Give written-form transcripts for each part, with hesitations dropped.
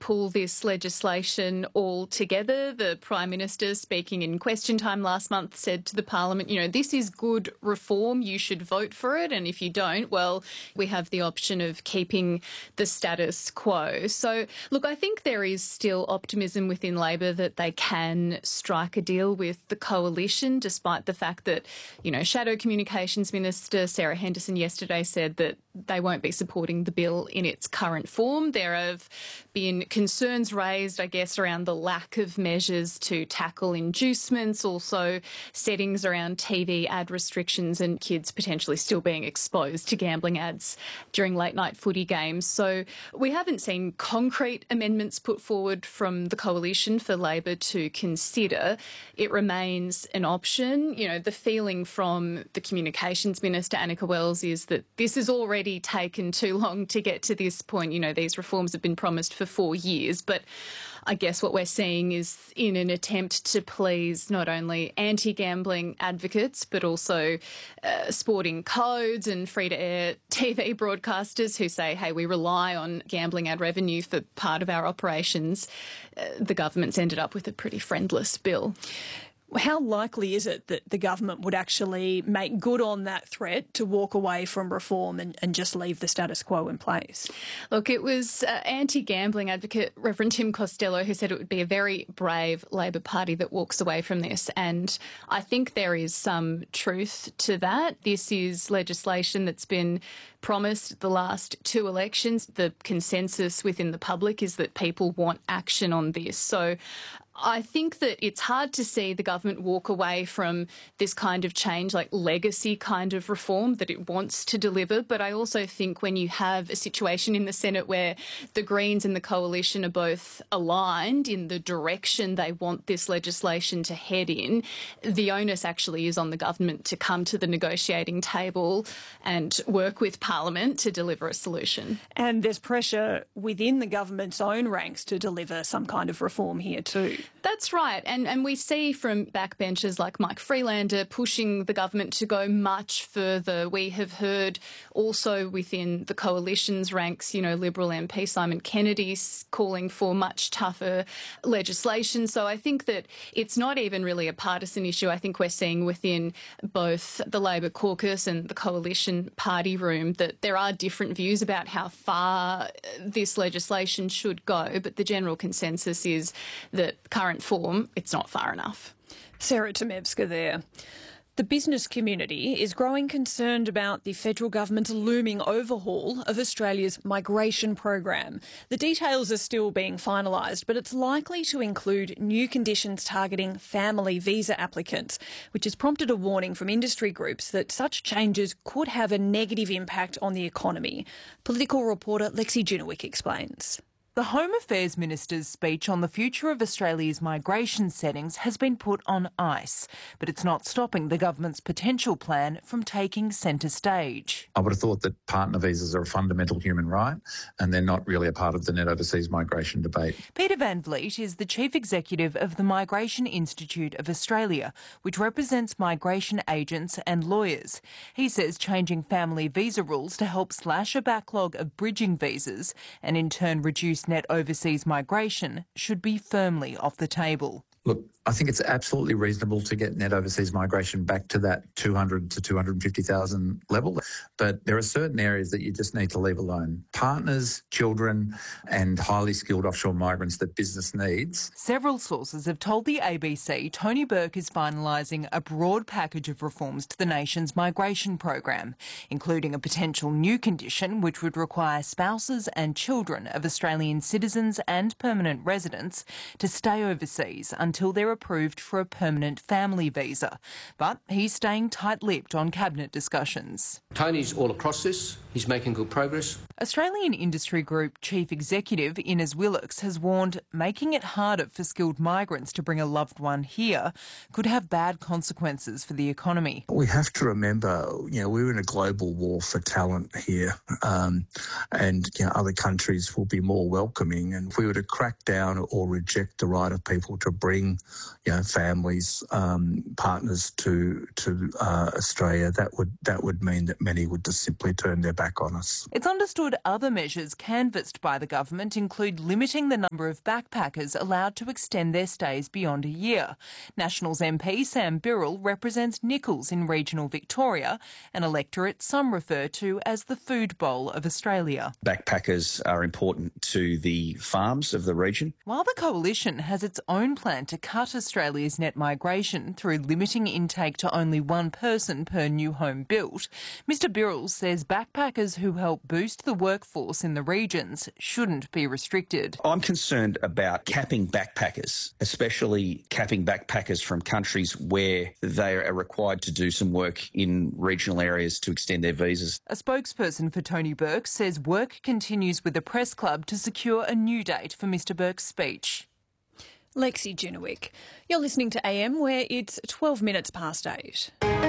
pull this legislation altogether. The Prime Minister, speaking in Question Time last month, said to the Parliament, this is good reform, you should vote for it, and if you don't, well, we have the option of keeping the status quo. So, look, I think there is still optimism within Labor that they can strike a deal with the coalition, despite the fact that, Shadow Communications Minister Sarah Henderson yesterday said that they won't be supporting the bill in its current form. There have been concerns raised, I guess, around the lack of measures to tackle inducements, also settings around TV ad restrictions and kids potentially still being exposed to gambling ads during late-night footy games. So we haven't seen concrete amendments put forward from the coalition for Labor to consider. It remains an option. The feeling from the Communications Minister, Annika Wells, is that this is already taken too long to get to this point. These reforms have been promised for 4 years, but I guess what we're seeing is in an attempt to please not only anti-gambling advocates, but also sporting codes and free-to-air TV broadcasters who say, hey, we rely on gambling ad revenue for part of our operations. The government's ended up with a pretty friendless bill. How likely is it that the government would actually make good on that threat to walk away from reform and just leave the status quo in place? Look, it was anti-gambling advocate Reverend Tim Costello who said it would be a very brave Labor Party that walks away from this, and I think there is some truth to that. This is legislation that's been promised the last 2 elections. The consensus within the public is that people want action on this. So I think that it's hard to see the government walk away from this kind of change, like legacy kind of reform that it wants to deliver. But I also think when you have a situation in the Senate where the Greens and the coalition are both aligned in the direction they want this legislation to head in, the onus actually is on the government to come to the negotiating table and work with Parliament to deliver a solution. And there's pressure within the government's own ranks to deliver some kind of reform here too. That's right. And we see from backbenchers like Mike Freelander pushing the government to go much further. We have heard also within the coalition's ranks, Liberal MP Simon Kennedy calling for much tougher legislation. So I think that it's not even really a partisan issue. I think we're seeing within both the Labor caucus and the coalition party room that there are different views about how far this legislation should go. But the general consensus is that current form, it's not far enough. Sarah Tomevska there. The business community is growing concerned about the federal government's looming overhaul of Australia's migration program. The details are still being finalised, but it's likely to include new conditions targeting family visa applicants, which has prompted a warning from industry groups that such changes could have a negative impact on the economy. Political reporter Lexi Junowick explains. The Home Affairs Minister's speech on the future of Australia's migration settings has been put on ice, but it's not stopping the government's potential plan from taking centre stage. I would have thought that partner visas are a fundamental human right, and they're not really a part of the net overseas migration debate. Peter Van Vliet is the Chief Executive of the Migration Institute of Australia, which represents migration agents and lawyers. He says changing family visa rules to help slash a backlog of bridging visas and in turn reduce net overseas migration should be firmly off the table. Look, I think it's absolutely reasonable to get net overseas migration back to that 200 to 250,000 level, but there are certain areas that you just need to leave alone. Partners, children and highly skilled offshore migrants that business needs. Several sources have told the ABC Tony Burke is finalising a broad package of reforms to the nation's migration program, including a potential new condition which would require spouses and children of Australian citizens and permanent residents to stay overseas until they're approved for a permanent family visa. But he's staying tight-lipped on cabinet discussions. Tony's all across this. He's making good progress. Australian Industry Group Chief Executive Innes Willocks has warned making it harder for skilled migrants to bring a loved one here could have bad consequences for the economy. We have to remember, we're in a global war for talent here, and other countries will be more welcoming. And if we were to crack down or reject the right of people to bring, families, partners to Australia, that would mean that many would just simply turn their back on us. It's understood other measures canvassed by the government include limiting the number of backpackers allowed to extend their stays beyond a year. Nationals MP Sam Birrell represents Nichols in regional Victoria, an electorate some refer to as the food bowl of Australia. Backpackers are important to the farms of the region. While the coalition has its own plan to cut Australia's net migration through limiting intake to only one person per new home built, Mr Birrell says backpackers who help boost the workforce in the regions shouldn't be restricted. I'm concerned about capping backpackers, especially capping backpackers from countries where they are required to do some work in regional areas to extend their visas. A spokesperson for Tony Burke says work continues with the Press Club to secure a new date for Mr Burke's speech. Lexi Junowick. You're listening to AM, where it's 12 minutes past 8.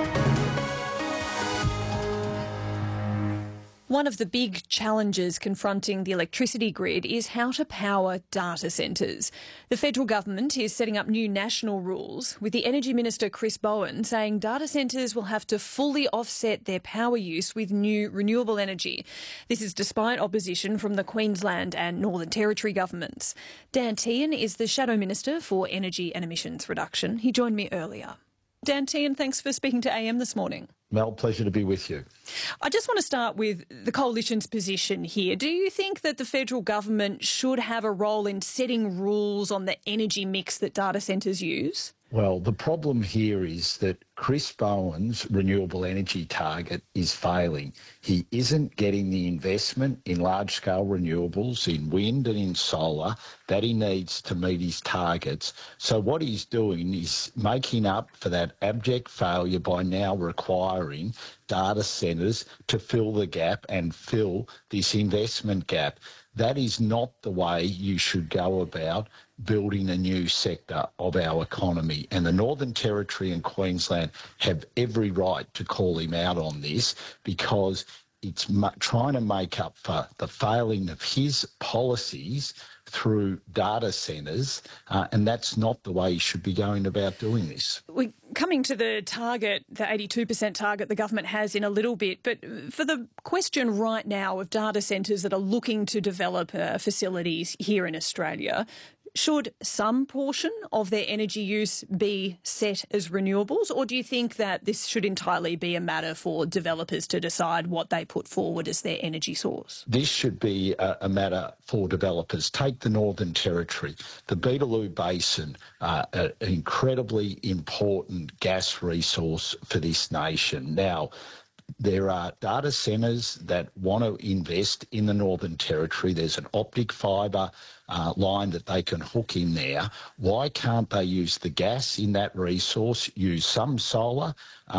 One of the big challenges confronting the electricity grid is how to power data centres. The federal government is setting up new national rules, with the Energy Minister Chris Bowen saying data centres will have to fully offset their power use with new renewable energy. This is despite opposition from the Queensland and Northern Territory governments. Dan Tehan is the Shadow Minister for Energy and Emissions Reduction. He joined me earlier. Dan Tehan, thanks for speaking to AM this morning. Mel, pleasure to be with you. I just want to start with the coalition's position here. Do you think that the federal government should have a role in setting rules on the energy mix that data centres use? Well, the problem here is that Chris Bowen's renewable energy target is failing. He isn't getting the investment in large-scale renewables, in wind and in solar, that he needs to meet his targets. So what he's doing is making up for that abject failure by now requiring data centres to fill the gap and fill this investment gap. That is not the way you should go about building a new sector of our economy. And the Northern Territory and Queensland have every right to call him out on this, because it's trying to make up for the failing of his policies through data centres, and that's not the way you should be going about doing this. We're coming to the target, the 82% target the government has in a little bit, but for the question right now of data centres that are looking to develop facilities here in Australia, should some portion of their energy use be set as renewables, or do you think that this should entirely be a matter for developers to decide what they put forward as their energy source? This should be a matter for developers. Take the Northern Territory, the Beetaloo Basin, an incredibly important gas resource for this nation. Now, there are data centres that want to invest in the Northern Territory. There's an optic fibre line that they can hook in there. Why can't they use the gas in that resource, use some solar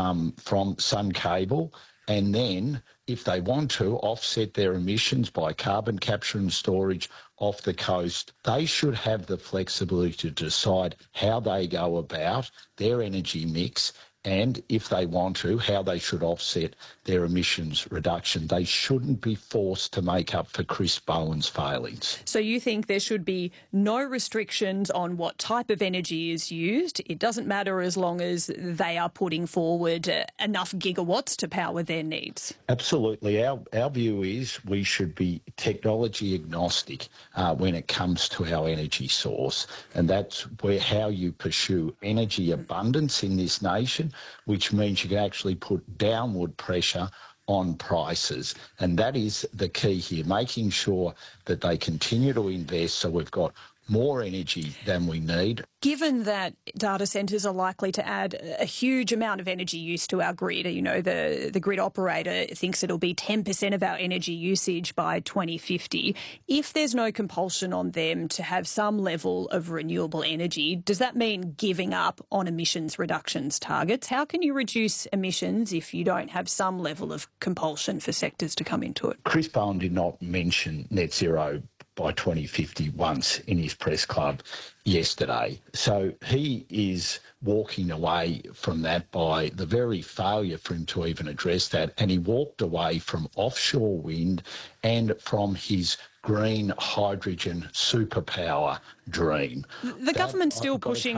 from Sun Cable, and then, if they want to, offset their emissions by carbon capture and storage off the coast? They should have the flexibility to decide how they go about their energy mix, and if they want to, how they should offset their emissions reduction. They shouldn't be forced to make up for Chris Bowen's failings. So you think there should be no restrictions on what type of energy is used? It doesn't matter as long as they are putting forward enough gigawatts to power their needs? Absolutely. Our view is we should be technology agnostic when it comes to our energy source, and that's how you pursue energy abundance in this nation, which means you can actually put downward pressure on prices. And that is the key here, making sure that they continue to invest so we've got more energy than we need. Given that data centres are likely to add a huge amount of energy use to our grid, you know, the grid operator thinks it'll be 10% of our energy usage by 2050. If there's no compulsion on them to have some level of renewable energy, does that mean giving up on emissions reductions targets? How can you reduce emissions if you don't have some level of compulsion for sectors to come into it? Chris Bowen did not mention net zero by 2050 once in his press club yesterday. So he is walking away from that by the very failure for him to even address that. And he walked away from offshore wind and from his green hydrogen superpower dream. The government's still pushing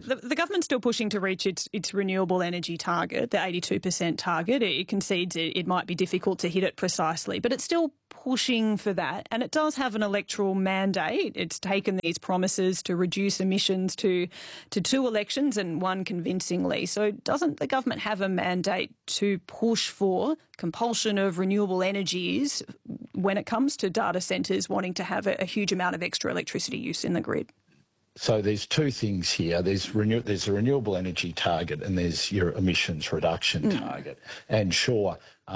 to reach its renewable energy target, the 82% target. It concedes it might be difficult to hit it precisely, but it's still pushing for that, and it does have an electoral mandate. It's taken these promises to reduce emissions to 2 elections and 1 convincingly. So doesn't the government have a mandate to push for compulsion of renewable energies when it comes to data centres wanting to have a huge amount of extra electricity use in the grid? So there's 2 things here. There's a renewable energy target and there's your emissions reduction target. And sure,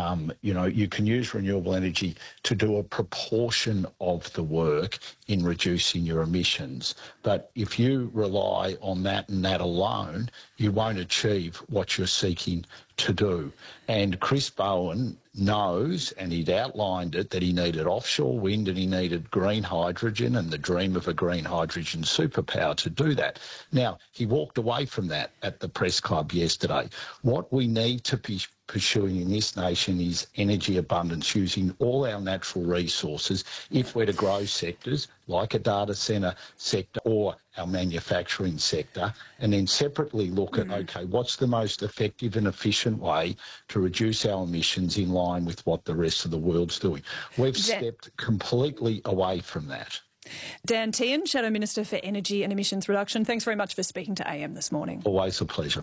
you can use renewable energy to do a proportion of the work in reducing your emissions. But if you rely on that and that alone, you won't achieve what you're seeking to do. And Chris Bowen knows, and he'd outlined it, that he needed offshore wind and he needed green hydrogen and the dream of a green hydrogen superpower to do that. Now, he walked away from that at the press club yesterday. What we need to be pursuing in this nation is energy abundance, using all our natural resources if we're to grow sectors like a data centre sector or our manufacturing sector, and then separately look at, OK, what's the most effective and efficient way to reduce our emissions in line with what the rest of the world's doing. We've stepped completely away from that. Dan Tehan, Shadow Minister for Energy and Emissions Reduction, thanks very much for speaking to AM this morning. Always a pleasure.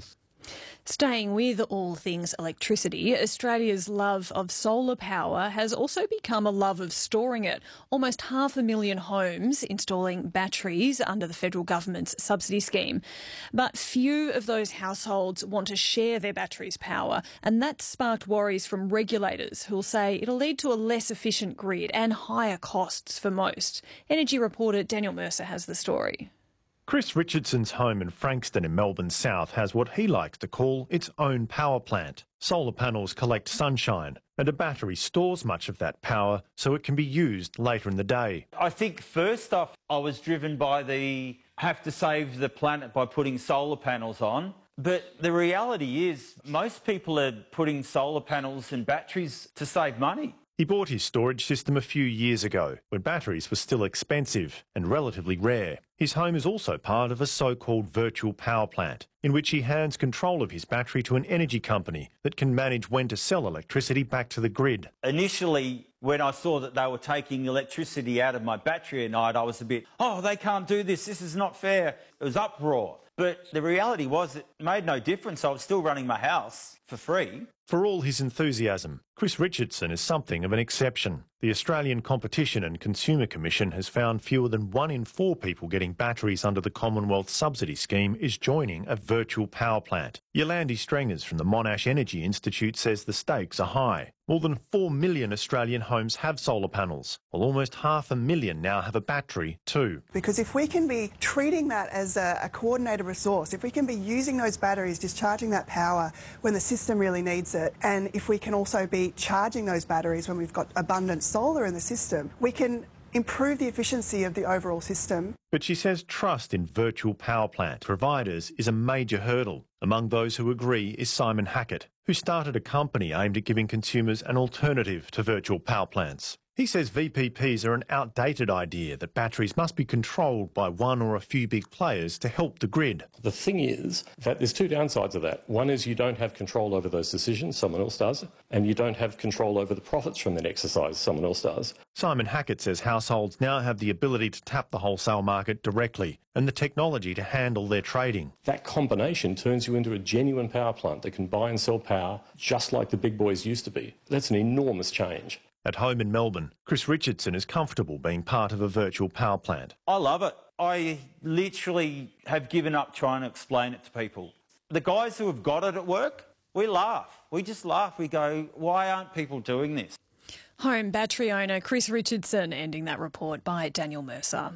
Staying with all things electricity, Australia's love of solar power has also become a love of storing it. Almost 500,000 homes installing batteries under the federal government's subsidy scheme. But few of those households want to share their batteries' power, and that's sparked worries from regulators who'll say it'll lead to a less efficient grid and higher costs for most. Energy reporter Daniel Mercer has the story. Chris Richardson's home in Frankston in Melbourne South has what he likes to call its own power plant. Solar panels collect sunshine and a battery stores much of that power so it can be used later in the day. I think first off, I was driven by the have to save the planet by putting solar panels on. But the reality is most people are putting solar panels and batteries to save money. He bought his storage system a few years ago when batteries were still expensive and relatively rare. His home is also part of a so-called virtual power plant in which he hands control of his battery to an energy company that can manage when to sell electricity back to the grid. Initially, when I saw that they were taking electricity out of my battery at night, I was a bit, they can't do this, this is not fair. It was uproar. But the reality was it made no difference. I was still running my house for free. For all his enthusiasm, Chris Richardson is something of an exception. The Australian Competition and Consumer Commission has found fewer than 1 in 4 people getting batteries under the Commonwealth subsidy scheme is joining a virtual power plant. Yolandi Strangers from the Monash Energy Institute says the stakes are high. More than 4 million Australian homes have solar panels, while almost 500,000 now have a battery too. Because if we can be treating that as a coordinated resource, if we can be using those batteries, discharging that power when the system really needs it, and if we can also be charging those batteries when we've got abundant solar in the system, we can improve the efficiency of the overall system. But she says trust in virtual power plant providers is a major hurdle. Among those who agree is Simon Hackett, who started a company aimed at giving consumers an alternative to virtual power plants. He says VPPs are an outdated idea that batteries must be controlled by one or a few big players to help the grid. The thing is that there's 2 downsides of that. One is you don't have control over those decisions, someone else does, and you don't have control over the profits from that exercise, someone else does. Simon Hackett says households now have the ability to tap the wholesale market directly and the technology to handle their trading. That combination turns you into a genuine power plant that can buy and sell power just like the big boys used to be. That's an enormous change. At home in Melbourne, Chris Richardson is comfortable being part of a virtual power plant. I love it. I literally have given up trying to explain it to people. The guys who have got it at work, we laugh. We just laugh. We go, why aren't people doing this? Home battery owner Chris Richardson ending that report by Daniel Mercer.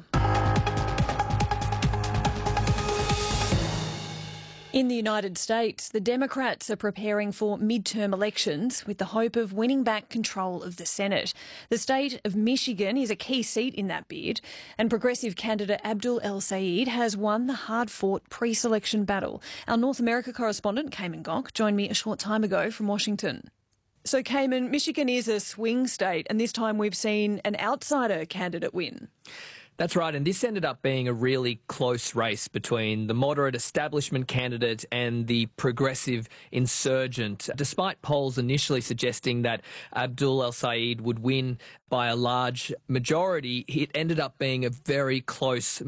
In the United States, the Democrats are preparing for midterm elections with the hope of winning back control of the Senate. The state of Michigan is a key seat in that bid, and progressive candidate Abdul El-Sayed has won the hard-fought pre-selection battle. Our North America correspondent, Cayman Gok, joined me a short time ago from Washington. So, Cayman, Michigan is a swing state, and this time we've seen an outsider candidate win. That's right, and this ended up being a really close race between the moderate establishment candidate and the progressive insurgent. Despite polls initially suggesting that Abdul El-Sayed would win by a large majority, it ended up being a very close